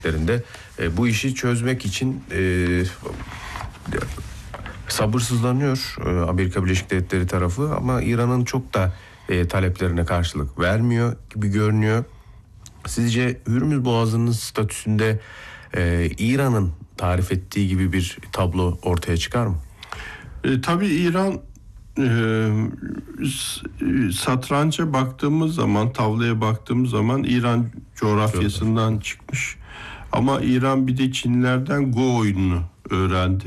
bu işi çözmek için sabırsızlanıyor Amerika Birleşik Devletleri tarafı, ama İran'ın çok da taleplerine karşılık vermiyor gibi görünüyor. Sizce Hürmüz Boğazı'nın statüsünde İran'ın tarif ettiği gibi bir tablo ortaya çıkar mı? Tabii İran satranca baktığımız zaman, tavlaya baktığımız zaman İran coğrafyasından çıkmış. Ama İran bir de Çinlerden Go oyununu öğrendi.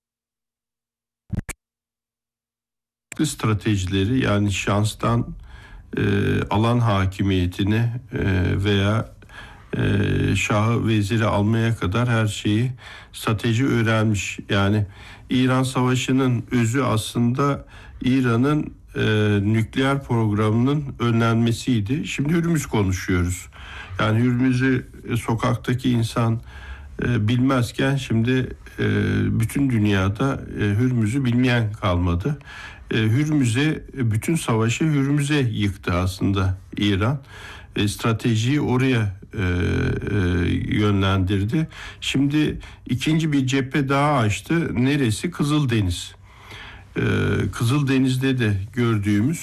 Stratejileri, yani şanstan alan hakimiyetini veya şahı veziri almaya kadar her şeyi strateji öğrenmiş. Yani İran Savaşı'nın özü aslında İran'ın nükleer programının önlenmesiydi. Şimdi Hürmüz konuşuyoruz. Yani Hürmüz'ü sokaktaki insan bilmezken şimdi bütün dünyada Hürmüz'ü bilmeyen kalmadı. Hürmüz'e, bütün savaşı Hürmüz'e yıktı aslında İran. Stratejiyi oraya yönlendirdi. Şimdi ikinci bir cephe daha açtı. Neresi? Kızıldeniz. Kızıldeniz'de de gördüğümüz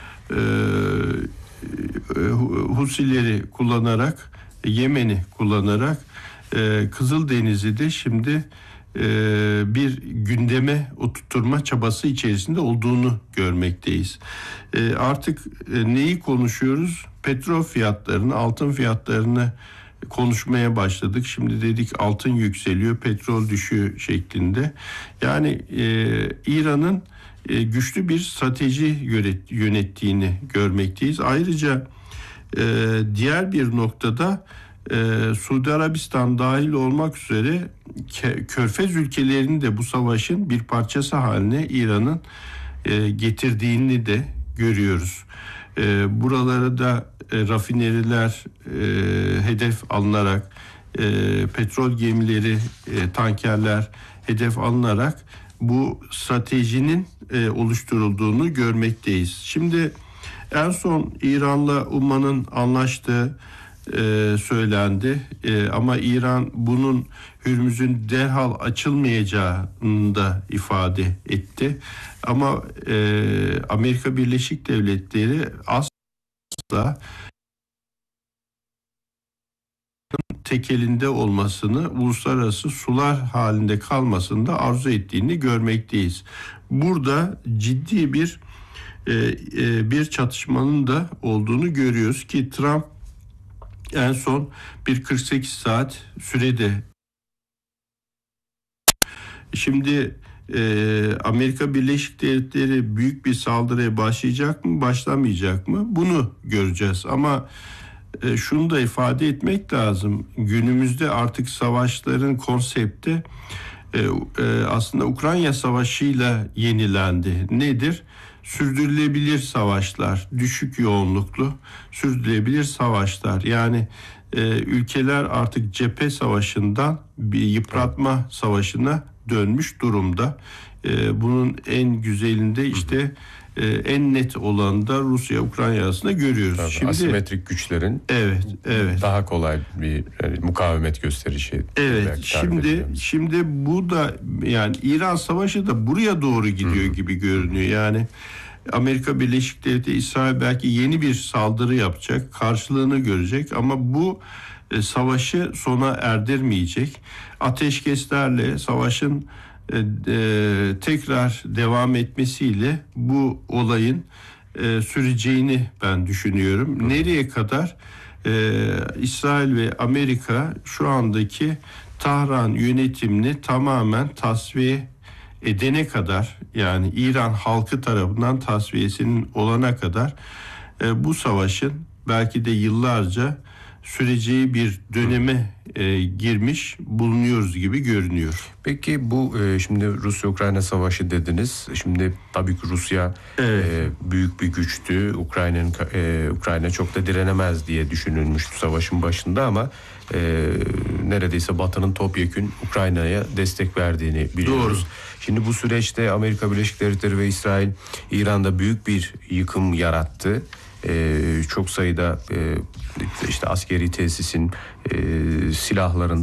Husileri kullanarak, Yemen'i kullanarak Kızıldeniz'i de şimdi bir gündeme oturtma çabası içerisinde olduğunu görmekteyiz. Artık neyi konuşuyoruz? Petrol fiyatlarını, altın fiyatlarını konuşmaya başladık. Şimdi dedik altın yükseliyor, petrol düşüyor şeklinde. Yani İran'ın güçlü bir strateji yönettiğini görmekteyiz. Ayrıca diğer bir noktada Suudi Arabistan dahil olmak üzere Körfez ülkelerini de bu savaşın bir parçası haline İran'ın getirdiğini de görüyoruz. Buralara da rafineriler hedef alınarak, petrol gemileri, tankerler hedef alınarak bu stratejinin oluşturulduğunu görmekteyiz. Şimdi en son İran'la Umman'ın anlaştığı söylendi. Ama İran bunun Hürmüz'ün derhal açılmayacağını da ifade etti. Ama Amerika Birleşik Devletleri asla tek elinde olmasını, uluslararası sular halinde kalmasını da arzu ettiğini görmekteyiz. Burada ciddi bir çatışmanın da olduğunu görüyoruz ki Trump en son bir 48 saat sürede. Şimdi Amerika Birleşik Devletleri büyük bir saldırıya başlayacak mı, başlamayacak mı? Bunu göreceğiz. Ama şunu da ifade etmek lazım. Günümüzde artık savaşların konsepti aslında Ukrayna Savaşı'yla yenilendi. Nedir? Sürdürülebilir savaşlar, düşük yoğunluklu sürdürülebilir savaşlar. Yani ülkeler artık cephe savaşından bir yıpratma savaşına dönmüş durumda. Bunun en güzelinde işte en net olanı da Rusya-Ukrayna arasında görüyoruz. Tabii, şimdi asimetrik güçlerin evet daha kolay bir mukavemet gösterişi. Evet. Şimdi bu da, yani İran Savaşı da buraya doğru gidiyor gibi görünüyor. Yani Amerika Birleşik Devletleri, İsrail belki yeni bir saldırı yapacak, karşılığını görecek ama bu savaşı sona erdirmeyecek. Ateşkeslerle savaşın tekrar devam etmesiyle bu olayın süreceğini ben düşünüyorum. Nereye kadar? İsrail ve Amerika şu andaki Tahran yönetimini tamamen tasfiye edene kadar, yani İran halkı tarafından tasfiyesinin olana kadar bu savaşın belki de yıllarca süreceği bir döneme girmiş bulunuyoruz gibi görünüyor. Peki bu şimdi Rusya-Ukrayna savaşı dediniz. Şimdi tabii ki Rusya büyük bir güçtü. Ukrayna çok da direnemez diye düşünülmüştü savaşın başında ama neredeyse Batı'nın topyekün Ukrayna'ya destek verdiğini biliyoruz. Doğru. Şimdi bu süreçte Amerika Birleşik Devletleri ve İsrail İran'da büyük bir yıkım yarattı. Çok sayıda işte askeri tesisin, silahların